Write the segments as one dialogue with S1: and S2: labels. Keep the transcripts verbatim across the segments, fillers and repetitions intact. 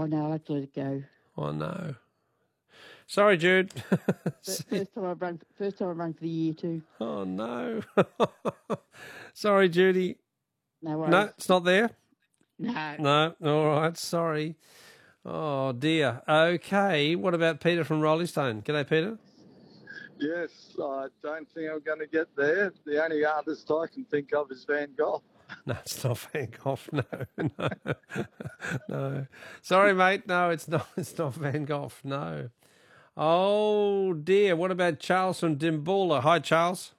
S1: Oh, no, I'll have to let it go.
S2: Oh, no. Sorry, Jude.
S1: First time I've run, first time I've run for the year too.
S2: Oh, no. Sorry, Judy.
S1: No worries.
S2: No, it's not there?
S1: No.
S2: No, all right, sorry. Oh, dear. Okay, what about Peter from Rolling Stone? G'day, Peter.
S3: Yes, I don't think I'm going to get there. The only artist I can think of is Van Gogh.
S2: No, it's not Van Gogh. No, no, no. Sorry, mate. No, it's not. It's not Van Gogh. No. Oh dear. What about Charles from Dimboola? Hi, Charles.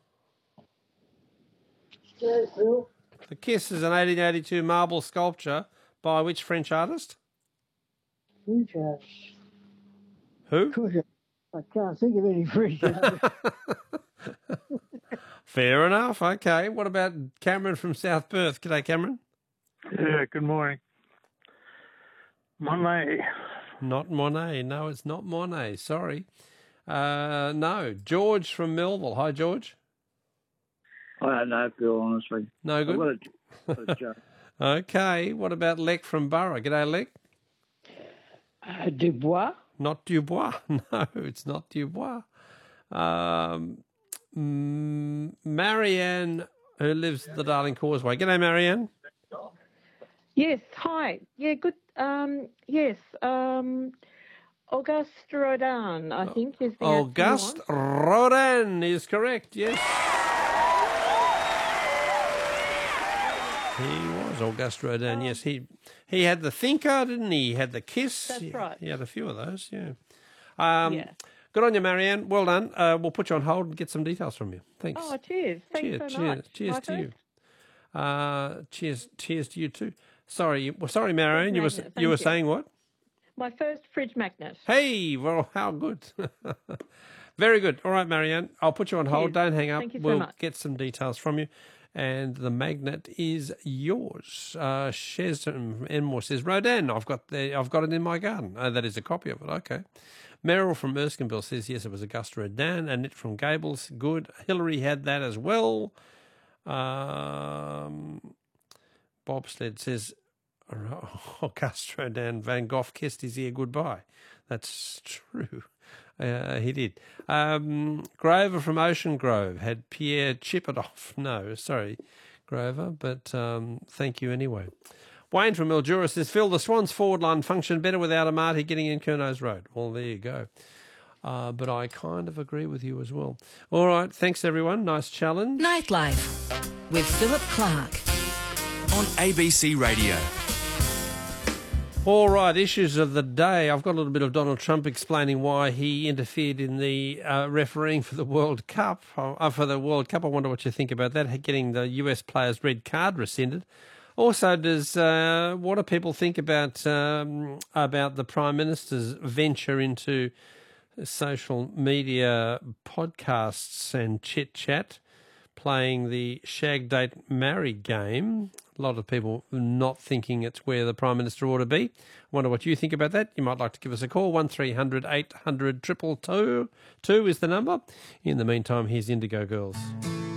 S4: Yes, Bill.
S2: The Kiss is an eighteen eighty-two marble sculpture by which French artist?
S4: French artist.
S2: Who?
S4: I can't think of any French artists.
S2: Fair enough. Okay. What about Cameron from South Perth? G'day, Cameron.
S5: Yeah, good morning. Monet.
S2: Not Monet. No, it's not Monet. Sorry. Uh, no. George from Melville. Hi, George.
S6: I don't know, Bill, honestly.
S2: No good?
S6: I've got a, got a joke.
S2: Okay. What about Lek from Borough? G'day, Lek.
S4: Uh, Dubois.
S2: Not Dubois. No, it's not Dubois. Um, mm, Marianne, who lives at the Darling Causeway. G'day, Marianne.
S7: Yes, hi. Yeah, good. Um, yes, um, Auguste Rodin, I think, is the
S2: Auguste Rodin is correct, yes. He was Auguste Rodin, yes. He he had the Thinker, didn't he? He had the Kiss.
S7: That's
S2: he,
S7: right.
S2: He had a few of those, yeah. Um,
S7: Yeah.
S2: Good on you, Marianne. Well done. Uh, we'll put you on hold and get some details from you. Thanks.
S7: Oh, cheers. Thanks
S2: cheers,
S7: so
S2: cheers,
S7: much.
S2: cheers
S7: My
S2: to you.
S7: first?
S2: Uh, cheers, cheers to you too. Sorry, well, sorry, Marianne. You were
S7: magnet,
S2: you were
S7: thank you.
S2: saying what?
S7: My first fridge magnet.
S2: Hey, well, how good. Very good. All right, Marianne. I'll put you on hold.
S7: Cheers.
S2: Don't hang up.
S7: Thank you so
S2: we'll
S7: much.
S2: get some details from you. And the magnet is yours. Uh, Shez from Enmore says, Rodin, I've got the, I've got it in my garden. Oh, that is a copy of it. Okay. Meryl from Erskineville says, yes, it was Auguste Rodin. Annette from Gables, good. Hillary had that as well. Um, Bobsled says, Auguste Rodin, Van Gogh kissed his ear goodbye. That's true. Uh, he did. Um, Grover from Ocean Grove had Pierre Chipadoff. No, sorry, Grover, but um, thank you anyway. Wayne from Mildura says, Phil, the Swans forward line functioned better without Amati getting in Curno's road. Well, there you go. Uh, but I kind of agree with you as well. All right, thanks, everyone. Nice challenge.
S8: Nightlife with Philip Clark
S9: on A B C Radio.
S2: All right, issues of the day. I've got a little bit of Donald Trump explaining why he interfered in the uh, refereeing for the World Cup. Uh, for the World Cup, I wonder what you think about that, getting the U S player's red card rescinded. Also, does uh, what do people think about um, about the Prime Minister's venture into social media podcasts and chit-chat, playing the shag, date, marry game? A lot of people not thinking it's where the Prime Minister ought to be. I wonder what you think about that. You might like to give us a call. one three hundred eight hundred two two two is the number. In the meantime, here's Indigo Girls.